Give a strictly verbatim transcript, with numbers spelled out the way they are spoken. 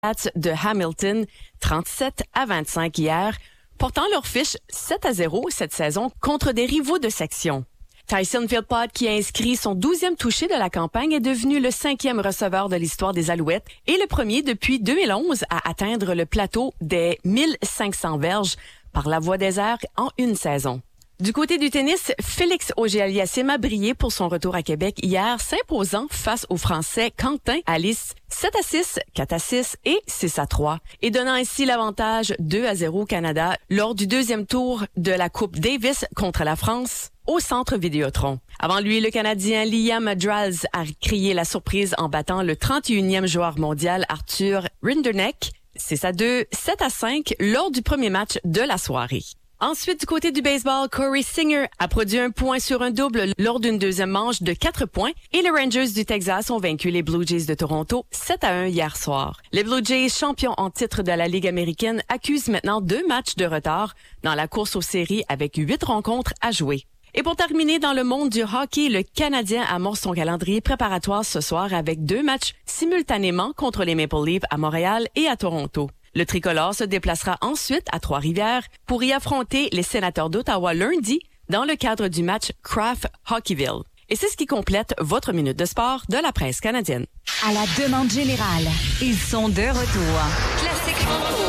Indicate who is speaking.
Speaker 1: de Hamilton, trente-sept à vingt-cinq hier, portant leur fiche sept à zéro cette saison contre des rivaux de section. Tyson Philpott, qui a inscrit son douzième touché de la campagne, est devenu le cinquième receveur de l'histoire des Alouettes et le premier depuis deux mille onze à atteindre le plateau des mille cinq cents verges par la voie des airs en une saison. Du côté du tennis, Félix Auger-Aliassime a brillé pour son retour à Québec hier, s'imposant face au Français Quentin Alice sept à six, quatre à six et six à trois, et donnant ainsi l'avantage deux à zéro au Canada lors du deuxième tour de la Coupe Davis contre la France au Centre Vidéotron. Avant lui, le Canadien Liam Drals a crié la surprise en battant le trente et unième joueur mondial Arthur Rinderknecht six à deux, sept à cinq lors du premier match de la soirée. Ensuite, du côté du baseball, Corey Singer a produit un point sur un double lors d'une deuxième manche de quatre points et les Rangers du Texas ont vaincu les Blue Jays de Toronto sept à un hier soir. Les Blue Jays, champions en titre de la Ligue américaine, accusent maintenant deux matchs de retard dans la course aux séries avec huit rencontres à jouer. Et pour terminer, dans le monde du hockey, le Canadien amorce son calendrier préparatoire ce soir avec deux matchs simultanément contre les Maple Leafs à Montréal et à Toronto. Le tricolore se déplacera ensuite à Trois-Rivières pour y affronter les Sénateurs d'Ottawa lundi dans le cadre du match Kraft Hockeyville. Et c'est ce qui complète votre minute de sport de la presse canadienne.
Speaker 2: À la demande générale, ils sont de retour. Classique